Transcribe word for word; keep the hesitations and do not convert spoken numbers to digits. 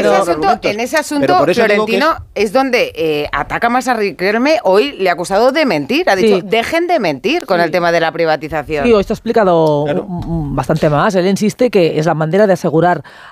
ese asunto, en ese asunto Florentino es... es donde eh, ataca más a Riquelme. Hoy le ha acusado de mentir. Ha dicho, sí. dejen de mentir con sí. el tema de la privatización. Sí, hoy está explicado claro. bastante más. Él insiste que es la manera de asegurar